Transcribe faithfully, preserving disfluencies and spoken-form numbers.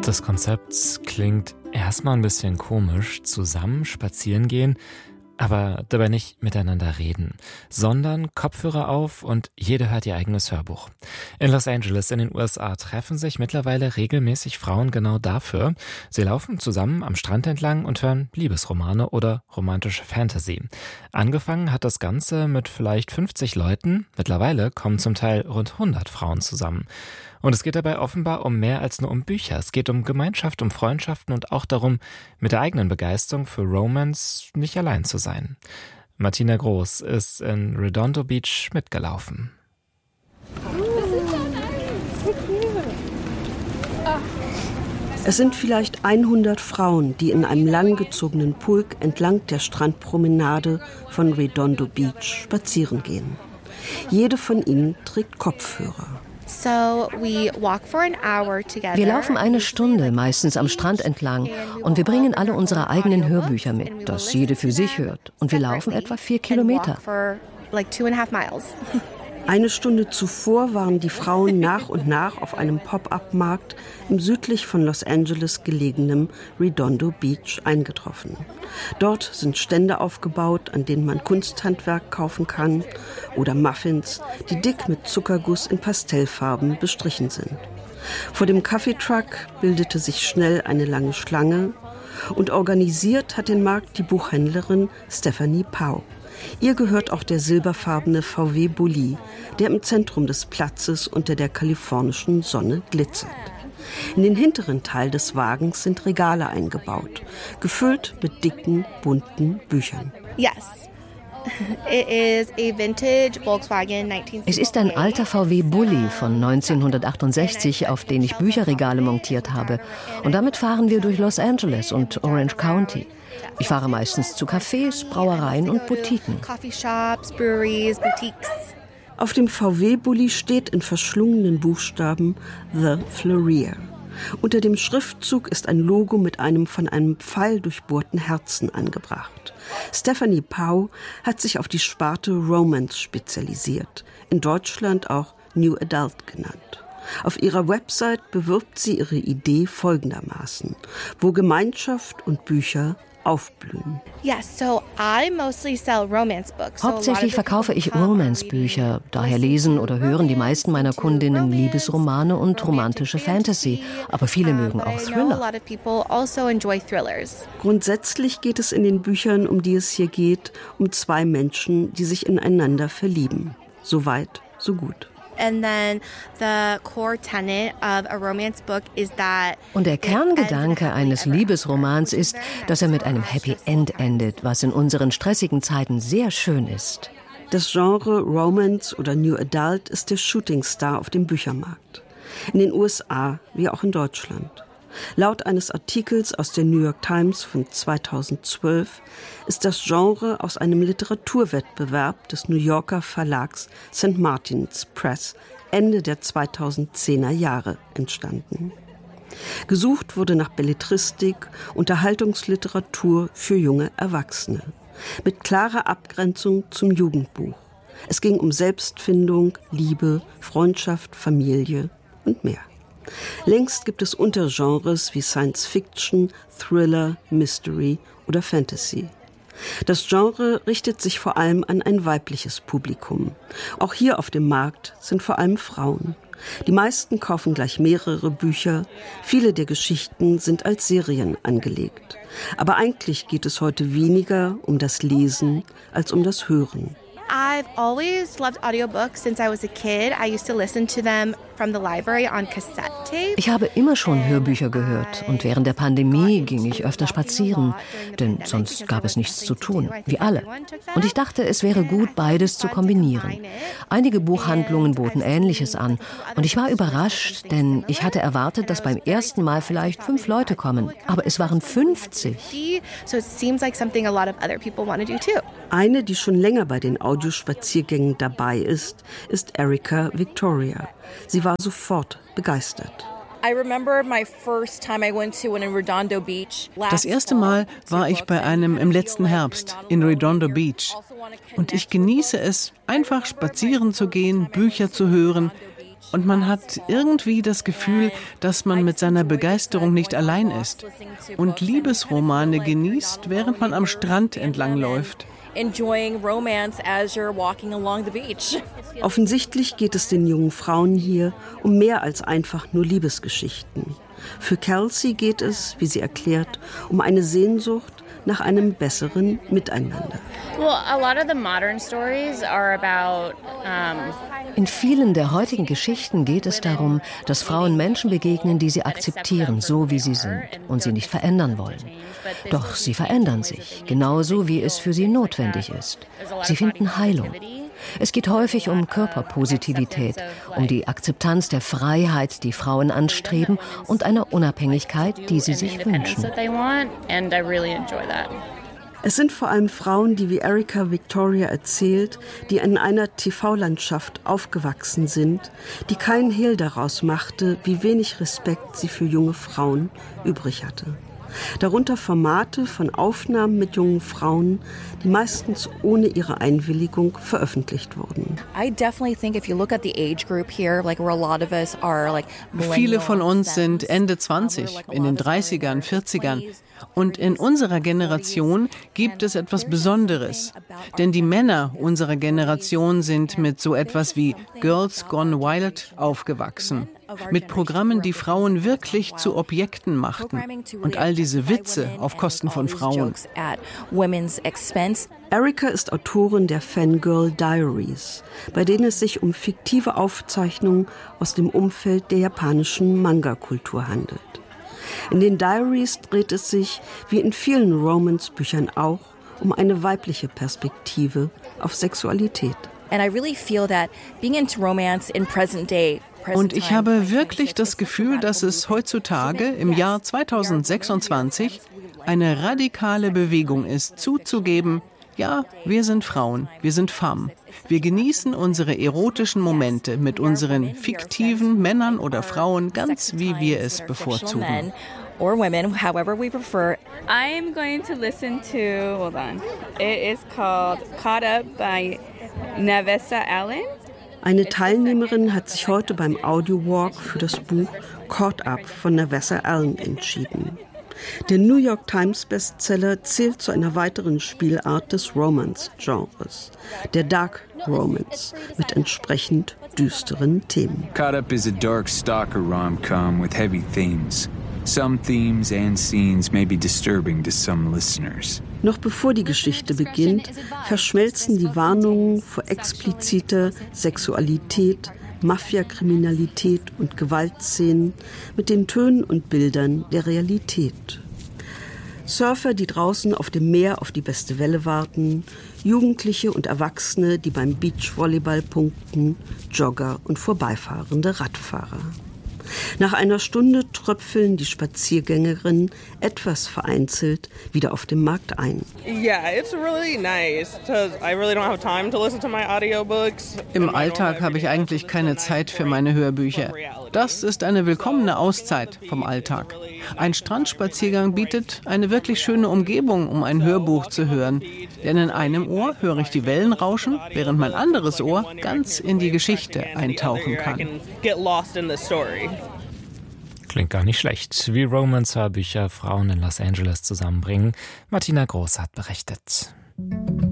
Das Konzept klingt erstmal ein bisschen komisch, zusammen spazieren gehen, aber dabei nicht miteinander reden, sondern Kopfhörer auf und jeder hört ihr eigenes Hörbuch. In Los Angeles in den U S A treffen sich mittlerweile regelmäßig Frauen genau dafür. Sie laufen zusammen am Strand entlang und hören Liebesromane oder romantische Fantasy. Angefangen hat das Ganze mit vielleicht fünfzig Leuten, mittlerweile kommen zum Teil rund hundert Frauen zusammen. Und es geht dabei offenbar um mehr als nur um Bücher. Es geht um Gemeinschaft, um Freundschaften und auch darum, mit der eigenen Begeisterung für Romance nicht allein zu sein. Martina Groß ist in Redondo Beach mitgelaufen. Es sind vielleicht hundert Frauen, die in einem langgezogenen Pulk entlang der Strandpromenade von Redondo Beach spazieren gehen. Jede von ihnen trägt Kopfhörer. Wir laufen eine Stunde, meistens am Strand entlang, und wir bringen alle unsere eigenen Hörbücher mit, das jede für sich hört. Und wir laufen etwa vier Kilometer. Eine Stunde zuvor waren die Frauen nach und nach auf einem Pop-up-Markt im südlich von Los Angeles gelegenen Redondo Beach eingetroffen. Dort sind Stände aufgebaut, an denen man Kunsthandwerk kaufen kann oder Muffins, die dick mit Zuckerguss in Pastellfarben bestrichen sind. Vor dem Kaffeetruck bildete sich schnell eine lange Schlange und organisiert hat den Markt die Buchhändlerin Stephanie Pau. Ihr gehört auch der silberfarbene V W-Bulli, der im Zentrum des Platzes unter der kalifornischen Sonne glitzert. In den hinteren Teil des Wagens sind Regale eingebaut, gefüllt mit dicken, bunten Büchern. Yes. Es ist ein alter V W-Bulli von neunzehnhundertachtundsechzig, auf den ich Bücherregale montiert habe. Und damit fahren wir durch Los Angeles und Orange County. Ich fahre meistens zu Cafés, Brauereien und Boutiquen. Auf dem V W-Bulli steht in verschlungenen Buchstaben The Florier. Unter dem Schriftzug ist ein Logo mit einem von einem Pfeil durchbohrten Herzen angebracht. Stephanie Pau hat sich auf die Sparte Romance spezialisiert, in Deutschland auch New Adult genannt. Auf ihrer Website bewirbt sie ihre Idee folgendermaßen: wo Gemeinschaft und Bücher aufblühen. Hauptsächlich verkaufe ich Romance-Bücher. Daher lesen oder hören die meisten meiner Kundinnen Liebesromane und romantische Fantasy. Aber viele mögen auch Thriller. Grundsätzlich geht es in den Büchern, um die es hier geht, um zwei Menschen, die sich ineinander verlieben. So weit, so gut. Und der Kerngedanke eines Liebesromans ist, dass er mit einem Happy End endet, was in unseren stressigen Zeiten sehr schön ist. Das Genre Romance oder New Adult ist der Shootingstar auf dem Büchermarkt. In den U S A wie auch in Deutschland. Laut eines Artikels aus der New York Times von zweitausendzwölf ist das Genre aus einem Literaturwettbewerb des New Yorker Verlags Sankt Martin's Press Ende der zweitausendzehner Jahre entstanden. Gesucht wurde nach Belletristik, Unterhaltungsliteratur für junge Erwachsene, mit klarer Abgrenzung zum Jugendbuch. Es ging um Selbstfindung, Liebe, Freundschaft, Familie und mehr. Längst gibt es Untergenres wie Science Fiction, Thriller, Mystery oder Fantasy. Das Genre richtet sich vor allem an ein weibliches Publikum. Auch hier auf dem Markt sind vor allem Frauen. Die meisten kaufen gleich mehrere Bücher. Viele der Geschichten sind als Serien angelegt. Aber eigentlich geht es heute weniger um das Lesen als um das Hören. I've always loved audiobooks since I was a kid. I used to listen to them from the library on cassette tapes. Ich habe immer schon Hörbücher gehört und während der Pandemie ging ich öfter spazieren, denn sonst gab es nichts zu tun, wie alle. Und ich dachte, es wäre gut, beides zu kombinieren. Einige Buchhandlungen boten Ähnliches an und ich war überrascht, denn ich hatte erwartet, dass beim ersten Mal vielleicht fünf Leute kommen, aber es waren fünfzig. So it seems like something a lot of other people want to do too. Eine, die schon länger bei den Audiospaziergängen dabei ist, ist Erica Victoria. Sie war sofort begeistert. Das erste Mal war ich bei einem im letzten Herbst in Redondo Beach. Und ich genieße es, einfach spazieren zu gehen, Bücher zu hören. Und man hat irgendwie das Gefühl, dass man mit seiner Begeisterung nicht allein ist und Liebesromane genießt, während man am Strand entlang läuft. Offensichtlich geht es den jungen Frauen hier um mehr als einfach nur Liebesgeschichten. Für Kelsey geht es, wie sie erklärt, um eine Sehnsucht nach einem besseren Miteinander. In vielen der heutigen Geschichten geht es darum, dass Frauen Menschen begegnen, die sie akzeptieren, so wie sie sind und sie nicht verändern wollen. Doch sie verändern sich, genauso wie es für sie notwendig ist. Sie finden Heilung. Es geht häufig um Körperpositivität, um die Akzeptanz der Freiheit, die Frauen anstreben, und einer Unabhängigkeit, die sie sich wünschen. Es sind vor allem Frauen, die wie Erica Victoria erzählt, die in einer T V-Landschaft aufgewachsen sind, die keinen Hehl daraus machte, wie wenig Respekt sie für junge Frauen übrig hatte. Darunter Formate von Aufnahmen mit jungen Frauen, die meistens ohne ihre Einwilligung veröffentlicht wurden. Viele von uns sind Ende zwanzig, in den dreißigern, vierzigern. Und in unserer Generation gibt es etwas Besonderes. Denn die Männer unserer Generation sind mit so etwas wie Girls Gone Wild aufgewachsen. Mit Programmen, die Frauen wirklich zu Objekten machten. Und all diese Witze auf Kosten von Frauen. Erica ist Autorin der Fangirl Diaries, bei denen es sich um fiktive Aufzeichnungen aus dem Umfeld der japanischen Manga-Kultur handelt. In den Diaries dreht es sich, wie in vielen Romance-Büchern auch, um eine weibliche Perspektive auf Sexualität. Und ich habe wirklich das Gefühl, dass es heutzutage, im Jahr zweitausendsechsundzwanzig, eine radikale Bewegung ist, zuzugeben, ja, wir sind Frauen, wir sind Femmes. Wir genießen unsere erotischen Momente mit unseren fiktiven Männern oder Frauen, ganz wie wir es bevorzugen. Or women, however we prefer. I'm going to listen to, hold on, it is called Caught Up by Navessa Allen. Eine Teilnehmerin hat sich heute beim Audio-Walk für das Buch Caught Up von Navessa Allen entschieden. Der New York Times Bestseller zählt zu einer weiteren Spielart des Romance-Genres, der Dark Romance, mit entsprechend düsteren Themen. Caught Up is a dark stalker rom-com with heavy themes. Some themes and scenes may be disturbing to some listeners. Noch bevor die Geschichte beginnt, verschmelzen die Warnungen vor expliziter Sexualität, Mafiakriminalität und Gewaltszenen mit den Tönen und Bildern der Realität. Surfer, die draußen auf dem Meer auf die beste Welle warten, Jugendliche und Erwachsene, die beim Beachvolleyball punkten, Jogger und vorbeifahrende Radfahrer. Nach einer Stunde tröpfeln die Spaziergängerinnen etwas vereinzelt wieder auf dem Markt ein. Im Alltag habe ich eigentlich keine Zeit für meine Hörbücher. Das ist eine willkommene Auszeit vom Alltag. Ein Strandspaziergang bietet eine wirklich schöne Umgebung, um ein Hörbuch zu hören. Denn in einem Ohr höre ich die Wellen rauschen, während mein anderes Ohr ganz in die Geschichte eintauchen kann. Klingt gar nicht schlecht, wie Romance-Hörbücher Frauen in Los Angeles zusammenbringen. Martina Groß hat berichtet.